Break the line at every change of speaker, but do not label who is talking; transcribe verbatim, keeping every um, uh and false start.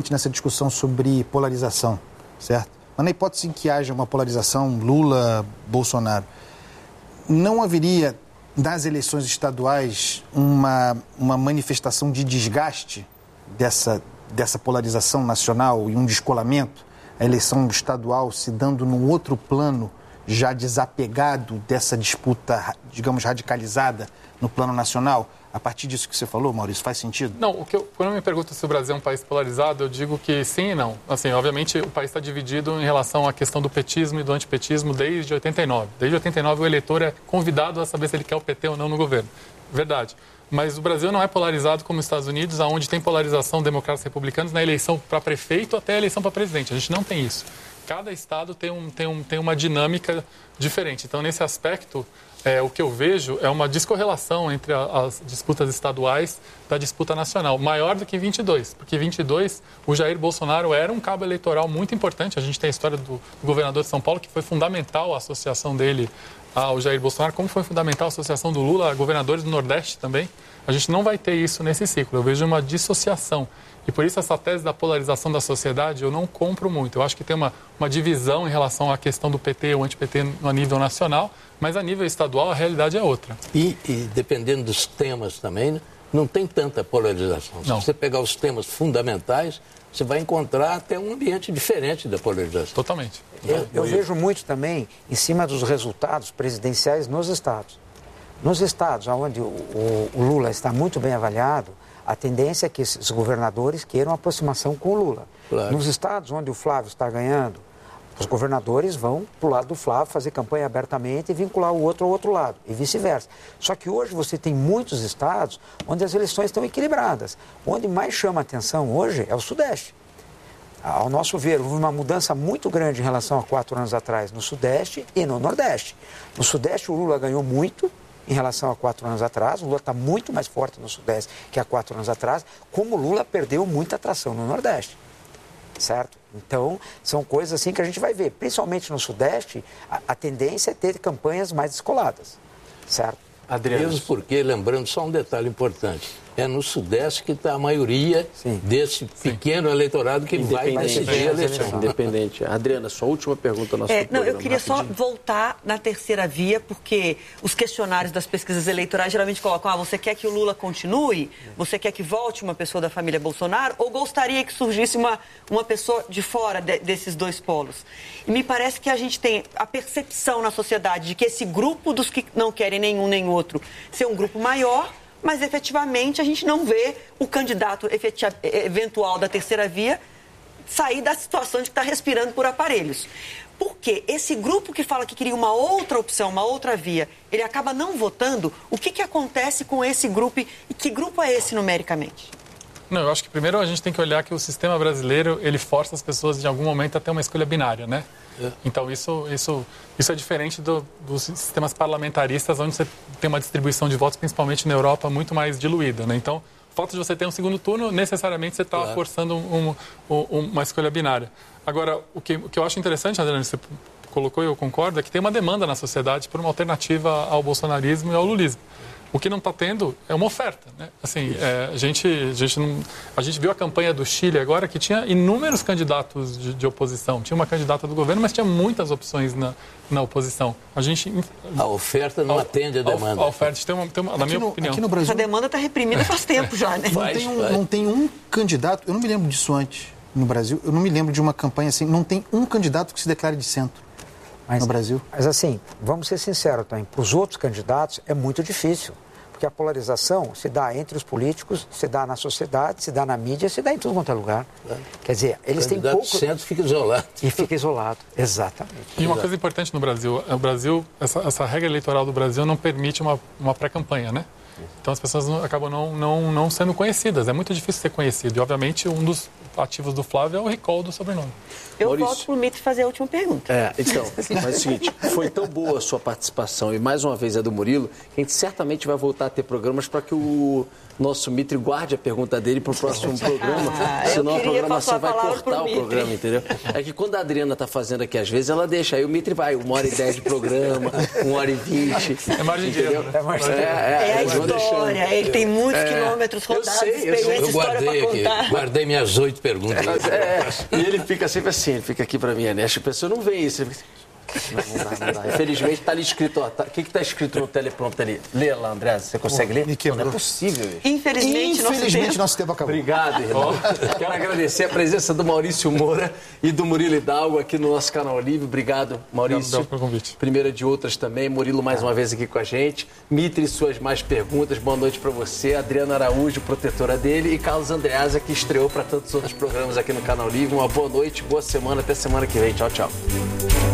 justamente nessa discussão sobre polarização, certo? Mas na hipótese em que haja uma polarização Lula-Bolsonaro, não haveria, nas eleições estaduais, uma, uma manifestação de desgaste dessa, dessa polarização nacional e um descolamento? A eleição estadual se dando num outro plano, já desapegado dessa disputa, digamos, radicalizada no plano nacional? A partir disso que você falou, Maurício, faz sentido?
Não, o que eu, quando me pergunta se o Brasil é um país polarizado, eu digo que sim e não. Assim, obviamente, o país está dividido em relação à questão do petismo e do antipetismo desde oitenta e nove. Desde oitenta e nove, o eleitor é convidado a saber se ele quer o P T ou não no governo. Verdade. Mas o Brasil não é polarizado como os Estados Unidos, onde tem polarização democratas e republicanos na eleição para prefeito até a eleição para presidente. A gente não tem isso. Cada estado tem, um, tem, um, tem uma dinâmica diferente. Então, nesse aspecto, é, o que eu vejo é uma descorrelação entre a, as disputas estaduais da disputa nacional, maior do que vinte e dois. Porque vinte e dois, o Jair Bolsonaro era um cabo eleitoral muito importante. A gente tem a história do, do governador de São Paulo, que foi fundamental a associação dele ao Jair Bolsonaro, como foi fundamental a associação do Lula a governadores do Nordeste também. A gente não vai ter isso nesse ciclo. Eu vejo uma dissociação. E por isso essa tese da polarização da sociedade eu não compro muito. Eu acho que tem uma, uma divisão em relação à questão do P T ou anti-P T no nível nacional, mas a nível estadual a realidade é outra.
E, e dependendo dos temas também, né, não tem tanta polarização. Se não. Você pegar os temas fundamentais, você vai encontrar até um ambiente diferente da polarização.
Totalmente.
Eu, eu vejo muito também em cima dos resultados presidenciais nos estados. Nos estados onde o, o, o Lula está muito bem avaliado, a tendência é que esses governadores queiram aproximação com o Lula. Claro. Nos estados onde o Flávio está ganhando, os governadores vão para o lado do Flávio fazer campanha abertamente e vincular o outro ao outro lado, e vice-versa. Só que hoje você tem muitos estados onde as eleições estão equilibradas. Onde mais chama a atenção hoje é o Sudeste. Ao nosso ver, houve uma mudança muito grande em relação a quatro anos atrás no Sudeste e no Nordeste. No Sudeste o Lula ganhou muito em relação a quatro anos atrás. O Lula está muito mais forte no Sudeste que há quatro anos atrás, como o Lula perdeu muita atração no Nordeste, certo? Então, são coisas assim que a gente vai ver. Principalmente no Sudeste, a, a tendência é ter campanhas mais descoladas, certo?
Adriano. Mesmo porque, lembrando só um detalhe importante, é no Sudeste que está a maioria Sim. desse pequeno Sim. eleitorado que vai decidir a eleição.
Independente. Adriana, sua última pergunta ao nosso
é,
programa.
Não, eu queria rapidinho. só voltar na terceira via, porque os questionários das pesquisas eleitorais geralmente colocam, ah, você quer que o Lula continue? Você quer que volte uma pessoa da família Bolsonaro? Ou gostaria que surgisse uma, uma pessoa de fora de, desses dois polos? E me parece que a gente tem a percepção na sociedade de que esse grupo dos que não querem nenhum nem outro ser um grupo maior, mas efetivamente a gente não vê o candidato efetiva, eventual da terceira via sair da situação de que está respirando por aparelhos. Porque esse grupo que fala que queria uma outra opção, uma outra via, ele acaba não votando. O que, que acontece com esse grupo e que grupo é esse numericamente?
Não, eu acho que primeiro a gente tem que olhar que o sistema brasileiro, ele força as pessoas, em algum momento, a ter uma escolha binária, né? É. Então, isso, isso, isso é diferente do, dos sistemas parlamentaristas, onde você tem uma distribuição de votos, principalmente na Europa, muito mais diluída, né? Então, o fato de você ter um segundo turno, necessariamente você está claro. forçando um, um, uma escolha binária. Agora, o que, o que eu acho interessante, Adriano, você colocou e eu concordo, é que tem uma demanda na sociedade por uma alternativa ao bolsonarismo e ao lulismo. O que não está tendo é uma oferta, né? Assim, é, a, gente, a, gente não, a gente viu a campanha do Chile agora, que tinha inúmeros candidatos de, de oposição. Tinha uma candidata do governo, mas tinha muitas opções na, na oposição. A, gente,
a oferta não a, tem a demanda.
A, a oferta tem uma, tem uma na minha
no,
opinião.
Aqui no Brasil,
a demanda está reprimida faz tempo já, né?
Não tem, um, não tem um candidato, eu não me lembro disso antes no Brasil, eu não me lembro de uma campanha assim, não tem um candidato que se declare de centro. Mas, no Brasil.
Mas assim, vamos ser sinceros também, para os outros candidatos é muito difícil, porque a polarização se dá entre os políticos, se dá na sociedade, se dá na mídia, se dá em tudo quanto é lugar. É. Quer dizer, eles têm pouco...
O centro fica isolado.
E fica isolado, exatamente.
E uma coisa importante no Brasil, o Brasil, essa, essa regra eleitoral do Brasil não permite uma, uma pré-campanha, né? Então as pessoas não, acabam não, não, não sendo conhecidas, é muito difícil ser conhecido. E obviamente um dos ativos do Flávio é o recall do sobrenome.
Eu Maurício. volto para o Mitre fazer a última pergunta.
É, então, mas é o seguinte, foi tão boa a sua participação e mais uma vez a do Murilo, que a gente certamente vai voltar a ter programas para que o nosso Mitre guarde a pergunta dele para o próximo programa,
ah,
senão a programação vai cortar o programa, entendeu? É que quando a Adriana está fazendo aqui, às vezes ela deixa, aí o Mitre vai, uma hora e dez de programa, uma hora e vinte.
É margem de erro.
É, é, é, é,
história. Ele tem muitos
É,
quilômetros rodados,
eu sei, eu sei.
experiência,
Eu
história
guardei
pra
aqui,
contar.
guardei minhas oito perguntas.
É, e ele fica sempre assim, ele fica aqui pra mim, né? A pessoa não vê isso. Ele fica assim, não, não dá, não dá. Infelizmente tá ali escrito, ó, tá, o que que tá escrito no teleprompter ali? Lê lá, André, você consegue ler?
me quebrou.
Não, não é possível isso.
Infelizmente, nosso
Infelizmente,
tempo...
nosso tempo acabou.
Obrigado, irmão. Quero agradecer a presença do Maurício Moura e do Murilo Hidalgo aqui no nosso canal Livre. Obrigado, Maurício.
Obrigado pelo convite.
Primeira de outras também. Murilo, mais uma vez aqui com a gente. Mitre, suas mais perguntas. Boa noite para você. Adriana Araújo, protetora dele. E Carlos Andreasa, que estreou para tantos outros programas aqui no canal Livre. Uma boa noite, boa semana. Até semana que vem. Tchau, tchau.